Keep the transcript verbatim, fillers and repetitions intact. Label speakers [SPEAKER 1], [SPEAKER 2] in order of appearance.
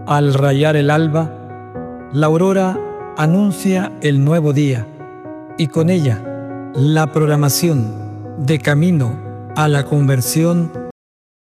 [SPEAKER 1] Al rayar el alba, la aurora anuncia el nuevo día y con ella la programación de camino a la conversión